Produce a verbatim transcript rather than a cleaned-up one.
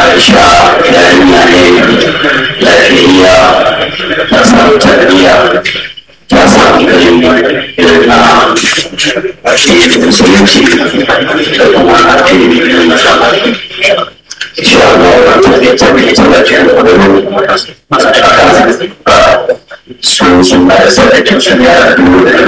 Aisha yarinya ne lafiya ta samu tarbiyya ta samu ilimi irin na addinin musulunci da kuma addinin nasara. Insha Allah wata ne ta mai tallafin kwararru sun sun ba da sadakin sun yara dubu da